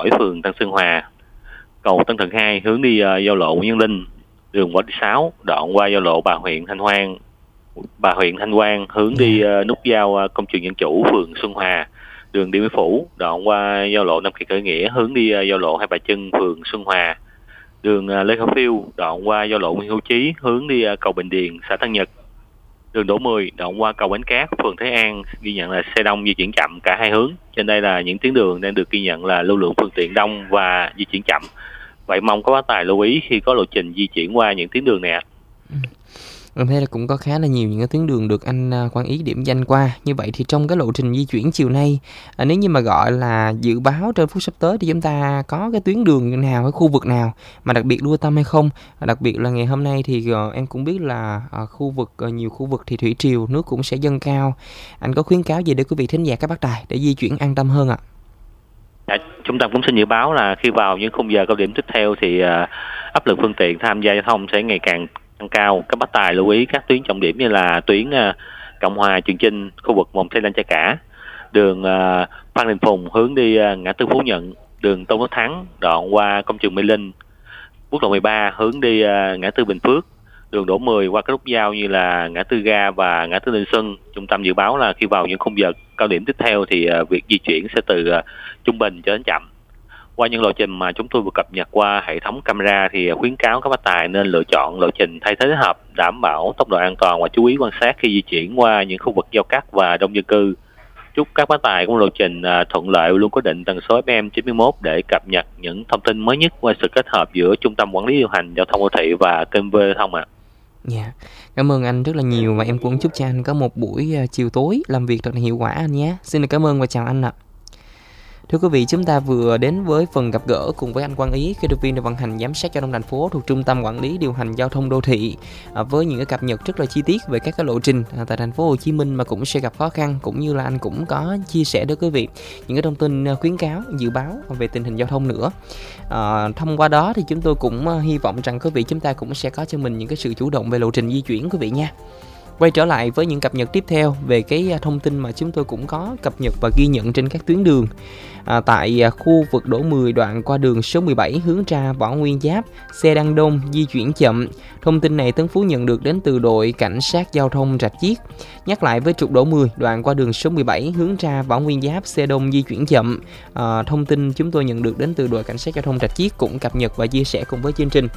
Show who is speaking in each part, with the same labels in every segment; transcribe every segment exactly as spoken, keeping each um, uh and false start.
Speaker 1: Chổi, phường Tân Sơn Hòa, cầu Tân Thuận hai hướng đi uh, giao lộ Nguyễn Văn Linh, đường Võ Thị Sáu đoạn qua giao lộ Bà Huyện Thanh Hoan, Bà Huyện Thanh Quang hướng đi uh, nút giao uh, Công trường Dân Chủ, phường Xuân Hòa, đường Điện Biên Phủ đoạn qua giao lộ Nam Kỳ Khởi Nghĩa hướng đi uh, giao lộ Hai Bà Trưng, phường Xuân Hòa, đường uh, Lê Khả Phiêu đoạn qua giao lộ Nguyễn Hữu Chí hướng đi uh, cầu Bình Điền, xã Tân Nhật, đường Đỗ mười đoạn qua cầu Bến Cát, phường Thế An ghi nhận là xe đông di chuyển chậm cả hai hướng. Trên đây là những tuyến đường đang được ghi nhận là lưu lượng phương tiện đông và di chuyển chậm. Vậy mong các bác tài lưu ý khi có lộ trình di chuyển qua những tuyến đường này ạ.
Speaker 2: Mình thấy là cũng có khá là nhiều những cái tuyến đường được anh Quang Ý điểm danh qua. Như vậy thì trong cái lộ trình di chuyển chiều nay, à, nếu như mà gọi là dự báo trên phút sắp tới thì chúng ta có cái tuyến đường nào, cái khu vực nào mà đặc biệt lưu tâm hay không? À, đặc biệt là ngày hôm nay thì uh, em cũng biết là uh, khu vực uh, nhiều khu vực thì thủy triều nước cũng sẽ dâng cao. Anh có khuyến cáo gì để quý vị thính giả các bác tài để di chuyển an tâm hơn ạ?
Speaker 1: À, trung tâm cũng xin dự báo là khi vào những khung giờ cao điểm tiếp theo thì uh, áp lực phương tiện tham gia giao thông sẽ ngày càng tăng cao. Các bác tài lưu ý các tuyến trọng điểm như là tuyến uh, Cộng Hòa, Trường Chinh, khu vực Mồng Tây, Lan Cha Cả, đường uh, Phan Đình Phùng hướng đi uh, ngã tư Phú Nhuận, đường Tôn Đức Thắng đoạn qua công trường Mê Linh, quốc lộ mười ba hướng đi uh, ngã tư Bình Phước, đường Đỗ mười qua các nút giao như là ngã tư Ga và ngã tư Ninh Xuân. Trung tâm dự báo là khi vào những khung giờ cao điểm tiếp theo thì uh, việc di chuyển sẽ từ uh, trung bình cho đến chậm. Qua những lộ trình mà chúng tôi vừa cập nhật qua hệ thống camera thì khuyến cáo các bác tài nên lựa chọn lộ trình thay thế hợp, đảm bảo tốc độ an toàn và chú ý quan sát khi di chuyển qua những khu vực giao cắt và đông dân cư. Chúc các bác tài có lộ trình uh, thuận lợi, luôn có định tần số ép em chín mươi mốt để cập nhật những thông tin mới nhất qua sự kết hợp giữa Trung tâm Quản lý điều hành giao thông đô thị và kênh vê giao thông ạ.
Speaker 2: Dạ, yeah. Cảm ơn anh rất là nhiều và em cũng chúc cho anh có một buổi uh, chiều tối làm việc thật là hiệu quả anh nhé. Xin được cảm ơn và chào anh ạ. Thưa quý vị, chúng ta vừa đến với phần gặp gỡ cùng với anh Quang Ý, kỹ thuật viên để vận hành giám sát giao thông thành phố thuộc Trung tâm Quản lý điều hành giao thông đô thị, à, với những cái cập nhật rất là chi tiết về các cái lộ trình à, tại thành phố Hồ Chí Minh mà cũng sẽ gặp khó khăn, cũng như là anh cũng có chia sẻ đến quý vị những cái thông tin khuyến cáo, dự báo về tình hình giao thông nữa. À, thông qua đó thì chúng tôi cũng hy vọng rằng quý vị chúng ta cũng sẽ có cho mình những cái sự chủ động về lộ trình di chuyển quý vị nha. Quay trở lại với những cập nhật tiếp theo về cái thông tin mà chúng tôi cũng có cập nhật và ghi nhận trên các tuyến đường. À, tại khu vực Đỗ mười đoạn qua đường số mười bảy hướng ra Võ Nguyên Giáp, xe đang đông, di chuyển chậm. Thông tin này Tấn Phú nhận được đến từ đội cảnh sát giao thông Rạch Chiếc. Nhắc lại với trục Đỗ mười đoạn qua đường số mười bảy hướng ra Võ Nguyên Giáp, xe đông di chuyển chậm. À, thông tin chúng tôi nhận được đến từ đội cảnh sát giao thông Rạch Chiếc cũng cập nhật và chia sẻ cùng với chương trình.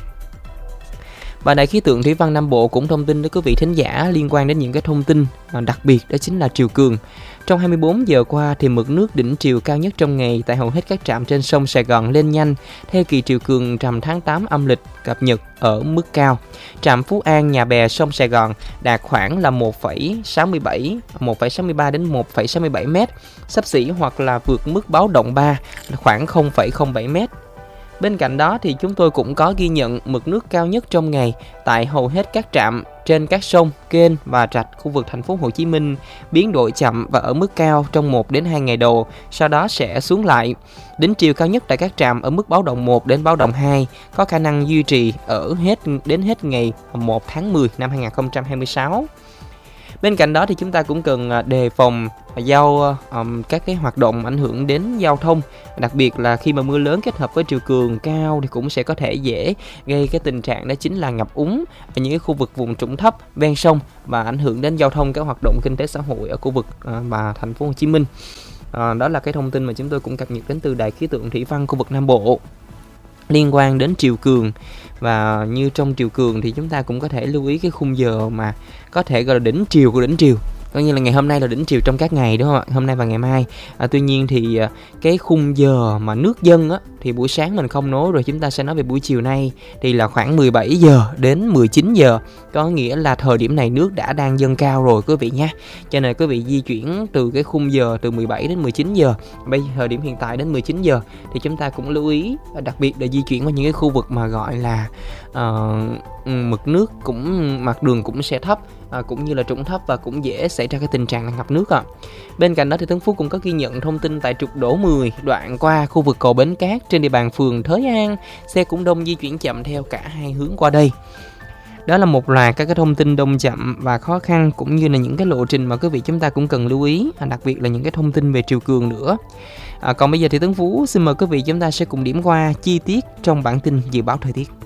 Speaker 2: Và Đài khí tượng thủy văn Nam Bộ cũng thông tin đến quý vị thính giả liên quan đến những cái thông tin đặc biệt, đó chính là triều cường. Trong hai mươi bốn giờ qua thì mực nước đỉnh triều cao nhất trong ngày tại hầu hết các trạm trên sông Sài Gòn lên nhanh theo kỳ triều cường rằm tháng tám âm lịch cập nhật ở mức cao. Trạm Phú An, Nhà Bè, sông Sài Gòn đạt khoảng là một phẩy sáu mươi bảy, một phẩy sáu mươi ba đến một phẩy sáu mươi bảy mét, xấp xỉ hoặc là vượt mức báo động ba khoảng không phẩy không bảy mét. Bên cạnh đó thì chúng tôi cũng có ghi nhận mực nước cao nhất trong ngày tại hầu hết các trạm trên các sông, kênh và rạch khu vực thành phố Hồ Chí Minh biến đổi chậm và ở mức cao trong một đến hai ngày đầu, sau đó sẽ xuống lại. Đỉnh triều cao nhất tại các trạm ở mức báo động một đến báo động hai có khả năng duy trì ở hết đến hết ngày một tháng mười năm hai nghìn không trăm hai mươi sáu. Bên cạnh đó thì chúng ta cũng cần đề phòng giao um, các cái hoạt động ảnh hưởng đến giao thông, đặc biệt là khi mà mưa lớn kết hợp với triều cường cao thì cũng sẽ có thể dễ gây cái tình trạng đó chính là ngập úng ở những cái khu vực vùng trũng thấp ven sông và ảnh hưởng đến giao thông, các hoạt động kinh tế xã hội ở khu vực uh, mà thành phố Hồ Chí Minh. Uh, đó là cái thông tin mà chúng tôi cũng cập nhật đến từ Đài khí tượng thủy văn khu vực Nam Bộ liên quan đến triều cường. Và như trong triều cường thì chúng ta cũng có thể lưu ý cái khung giờ mà có thể gọi là đỉnh triều của đỉnh triều, coi như là ngày hôm nay là đỉnh triều trong các ngày, đúng không ạ? Hôm nay và ngày mai. À, tuy nhiên thì cái khung giờ mà nước dâng á thì buổi sáng mình không nói rồi, chúng ta sẽ nói về buổi chiều nay thì là khoảng mười bảy giờ đến mười chín giờ, có nghĩa là thời điểm này nước đã đang dâng cao rồi quý vị nha. Cho nên quý vị di chuyển từ cái khung giờ từ mười bảy đến mười chín giờ, bây giờ thời điểm hiện tại đến mười chín giờ thì chúng ta cũng lưu ý, đặc biệt là di chuyển qua những cái khu vực mà gọi là uh, mực nước cũng mặt đường cũng sẽ thấp, à, cũng như là trũng thấp và cũng dễ xảy ra cái tình trạng là ngập nước ạ. À. Bên cạnh đó thì Tấn Phú cũng có ghi nhận thông tin tại trục Đỗ mười đoạn qua khu vực cầu Bến Cát trên địa bàn phường Thới An, xe cũng đông, di chuyển chậm theo cả hai hướng qua đây. Đó là một loạt các cái thông tin đông chậm và khó khăn, cũng như là những cái lộ trình mà quý vị chúng ta cũng cần lưu ý, đặc biệt là những cái thông tin về triều cường nữa. À, còn bây giờ thì Tuấn Phú xin mời quý vị chúng ta sẽ cùng điểm qua chi tiết trong bản tin dự báo thời tiết.